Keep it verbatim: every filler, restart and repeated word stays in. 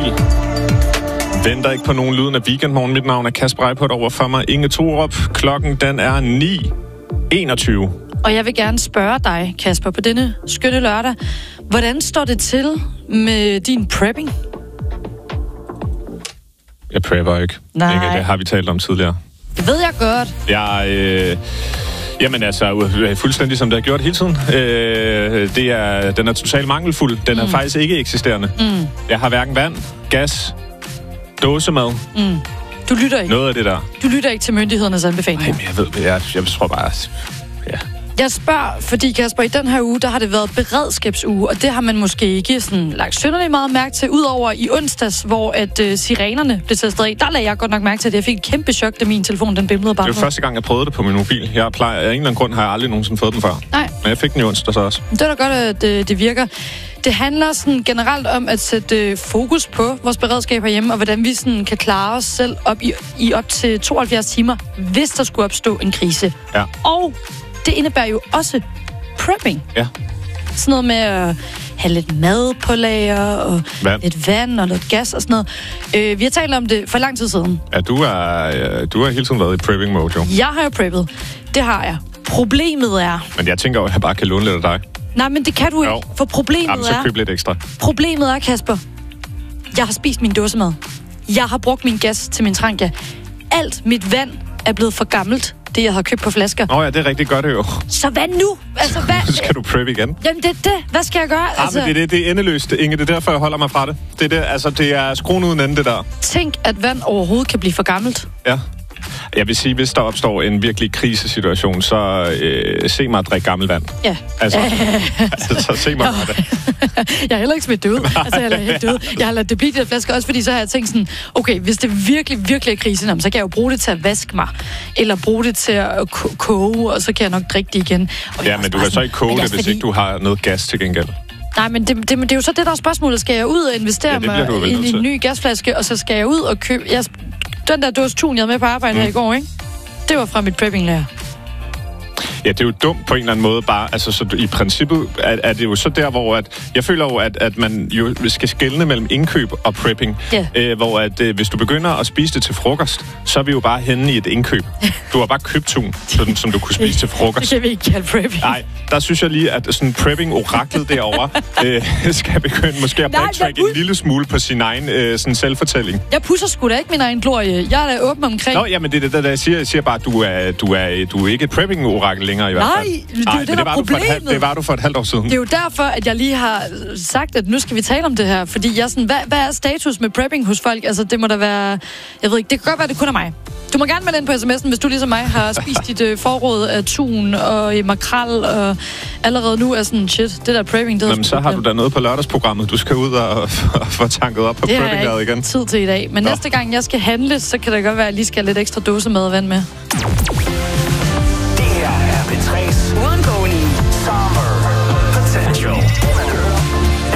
bil. Venter ikke på nogen lyden af Weekendmorgen. Mit navn er Kasper Eipert, over for mig Inge Thorup. Klokken den er ni enogtyve. Og jeg vil gerne spørge dig, Kasper, på denne skønne lørdag. Hvordan står det til med din prepping? Jeg prepper ikke. Nej. Ikke, det har vi talt om tidligere. Det ved jeg godt. Jeg... Øh Jamen altså, fuldstændig som det har gjort hele tiden. Øh, det er, den er totalt mangelfuld. Den mm. er faktisk ikke eksisterende. Mm. Jeg har hverken vand, gas, dåsemad. Mm. Du lytter ikke. Noget af det der. Du lytter ikke til myndighedernes anbefalinger. Nej, jeg ved, jeg, jeg tror bare... Ja. Jeg spørger, fordi Kasper, i den her uge, der har det været beredskabsuge, og det har man måske ikke sådan lagt synderligt meget mærke til, udover i onsdags, hvor at uh, sirenerne blev testet af. Der lagde jeg godt nok mærke til, at jeg fik et kæmpe chok, da min telefon den bimlede bare. Det var første gang, jeg prøvede det på min mobil. Jeg plejer, af en eller anden grund har jeg aldrig nogensinde fået den før. Nej. Men jeg fik den i onsdags også. Det er da godt, at det, det virker. Det handler sådan generelt om at sætte fokus på vores beredskab herhjemme, og hvordan vi sådan kan klare os selv op i, i op til tooghalvfjerds timer, hvis der skulle opstå en krise. Ja. Og det indebærer jo også prepping. Ja. Sådan noget med at have lidt mad på lager, og vand. lidt vand og lidt gas og sådan noget. Øh, vi har talt om det for lang tid siden. Ja, du, er, du har hele tiden været i prepping mode, jo. Jeg har jo preppet. Det har jeg. Problemet er... Men jeg tænker jo, at jeg bare kan låne lidt af dig. Nej, men det kan du ikke, jo. for problemet Jamen, så er... køb lidt ekstra. Problemet er, Kasper, jeg har spist min dåsemad. Jeg har brugt min gas til min trangia. Alt mit vand er blevet for gammelt, det jeg har købt på flasker. Nå ja, det er rigtigt godt det jo. Så hvad nu? Altså, hvad? Skal du prep igen? Jamen, det er det. Hvad skal jeg gøre? Ja, altså... men det er, det, det er endeløst, Inge. Det er derfor, jeg holder mig fra det. Det er, det, altså, det er skruen uden ende, det der. Tænk, at vand overhovedet kan blive for gammelt. Ja. Jeg vil sige, hvis der opstår en virkelig krisesituation, så øh, se mig at drikke gammel vand. Ja. Altså, altså se mig med det. Jeg er heller ikke smidt død. Altså, jeg er helt død. Jeg har ladet det blive de der flasker, også fordi så har jeg tænkt sådan, okay, hvis det virkelig, virkelig er krise, så kan jeg jo bruge det til at vaske mig, eller bruge det til at koge, og så kan jeg nok drikke det igen. Og ja, men du kan så ikke koge det, hvis fordi... ikke du har noget gas til gengæld. Nej, men det, det, det er jo så det, der er spørgsmålet. Skal jeg ud og investere ja, mig i en, en ny gasflaske, og så skal jeg ud og købe... Jeg, den der dåse tun, jeg havde med på arbejde mm. her i går, ikke? Det var fra mit prepping-lærer. Ja, det er jo dumt på en eller anden måde bare. Altså, så i princippet er, er det jo så der, hvor at, jeg føler jo, at, at man jo skal skelne mellem indkøb og prepping. Yeah. Øh, hvor at, øh, hvis du begynder at spise det til frokost, så er vi jo bare henne i et indkøb. Du har bare købt tun, sådan, som du kunne spise til frokost. Det kan vi ikke kalde prepping. Nej, der synes jeg lige, at sådan prepping-oraklet derovre øh, skal begynde måske at backtrack en lille smule på sin egen øh, sådan selvfortælling. Jeg pusser sgu da ikke min egen glorie. Jeg er da åben omkring. Nå, jamen det er det, der jeg siger. Jeg siger bare, at du er, du er, du er ikke et prepping-orakel længere i hvert fald. Nej, det er jo det, det, der var problemet. Halv, det var du for et halvt år siden. Det er jo derfor, at jeg lige har sagt, at nu skal vi tale om det her. Fordi jeg er sådan, hvad, hvad er status med prepping hos folk? Altså, det må da være... Jeg ved ikke, det kan godt være, det kun er mig. Du må gerne melde ind på sms'en, hvis du ligesom mig har spist dit øh, forråd af tun og øh, makrel, og allerede nu er sådan, shit, det der prepping, det Jamen, så har du da noget på lørdagsprogrammet. Du skal ud og få tanket op på prepping igen. Det tid til i dag. Men Nå. næste gang, jeg skal handle, så kan det godt være, at jeg lige skal have lidt ekstra dåsemad og vand med. Det her er P tre's uundgåelige Summer Potential.